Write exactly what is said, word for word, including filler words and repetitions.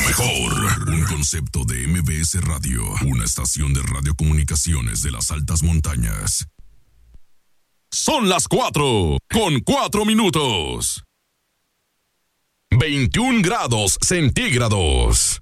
mejor. Un concepto de M B S Radio, una estación de radiocomunicaciones de las altas montañas. Son las cuatro, con cuatro minutos. veintiún grados centígrados.